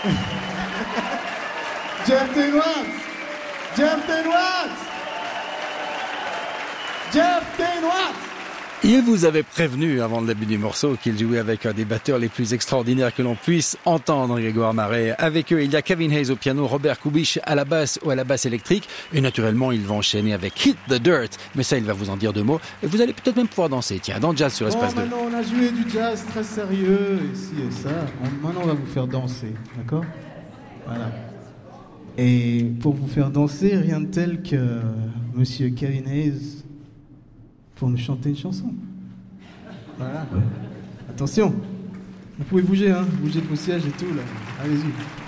Jeff Denoise. Jeff Denoise. Jeff Denoise. Il vous avait prévenu avant le début du morceau qu'il jouait avec un des batteurs les plus extraordinaires que l'on puisse entendre, Grégoire Maret. Avec eux, il y a Kevin Hayes au piano, Robert Kubish à la basse ou à la basse électrique. Et naturellement, ils vont enchaîner avec Hit the Dirt. Mais ça, il va vous en dire deux mots. Et vous allez peut-être même pouvoir danser. Tiens, dans Jazz sur Espace 2. Maintenant, on a joué du jazz très sérieux, ici et ça. Maintenant, on va vous faire danser, d'accord? Voilà. Et pour vous faire danser, rien de tel que Monsieur Kevin Hayes pour nous chanter une chanson. Voilà. Attention, vous pouvez bouger, hein, bouger de vos sièges et tout là. Allez-y.